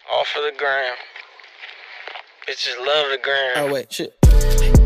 Off of the gram. Bitches love the gram. Oh, wait, shit.